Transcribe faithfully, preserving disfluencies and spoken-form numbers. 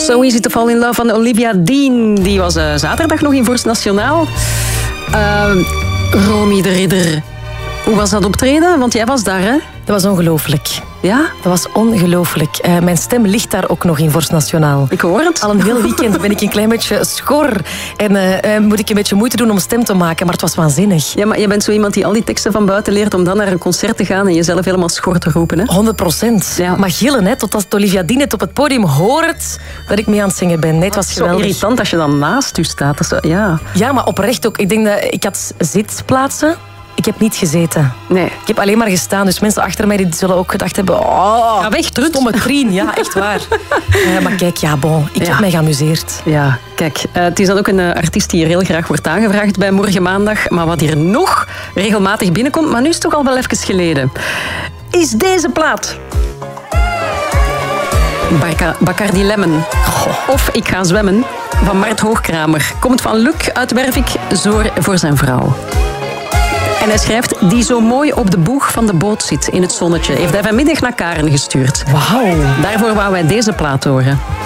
So Easy to Fall in Love van Olivia Dean. Die was uh, zaterdag nog in Vorst Nationaal. Uh, Romy de Ridder. Hoe was dat optreden? Want jij was daar, hè? Dat was ongelooflijk. Ja? Dat was ongelooflijk. Uh, mijn stem ligt daar ook nog in Vorst Nationaal. Ik hoor het. Al een heel weekend ben ik een klein beetje schor. En uh, uh, moet ik een beetje moeite doen om stem te maken. Maar het was waanzinnig. Ja, maar je bent zo iemand die al die teksten van buiten leert om dan naar een concert te gaan en jezelf helemaal schor te roepen, hè? honderd procent. Ja. Maar gillen, hè, totdat Olivia Dean het op het podium hoort dat ik mee aan het zingen ben. Nee, het was zo geweldig. Irritant als je dan naast u staat. Dat is, ja. ja, maar oprecht ook. Ik denk dat ik had zitplaatsen. Ik heb niet gezeten. Nee. Ik heb alleen maar gestaan. Dus mensen achter mij die zullen ook gedacht hebben... Oh, ja, weg, trut. Stomme trien. Ja, echt waar. uh, maar kijk, ja, bon. Ik ja. heb mij geamuseerd. Ja, kijk. Uh, het is dan ook een uh, artiest die hier heel graag wordt aangevraagd bij Morgen Maandag. Maar wat hier nog regelmatig binnenkomt, maar nu is het toch al wel even geleden, is deze plaat. Baca- Bacardi Lemon. Of Ik ga zwemmen van Mart Hoogkramer. Komt van Luc uit Wervik, Zoor voor zijn vrouw. En hij schrijft, die zo mooi op de boeg van de boot zit in het zonnetje. Heeft hij vanmiddag naar Karen gestuurd. Wauw. Daarvoor wou wij deze plaat horen.